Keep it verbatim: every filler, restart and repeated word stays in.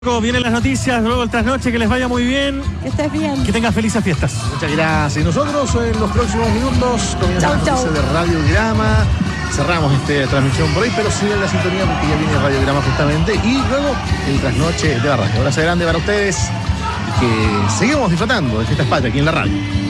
Vienen las noticias, luego el trasnoche, que les vaya muy bien. Que estés bien. Que tengas felices fiestas. Muchas gracias. Y nosotros en los próximos minutos comienza la noticia de Radiograma. Cerramos esta transmisión por ahí, pero sigue en la sintonía porque ya viene Radiograma justamente. Y luego el trasnoche de la radio. Abrazo grande para ustedes y que seguimos disfrutando de Fiestas Patrias aquí en la radio.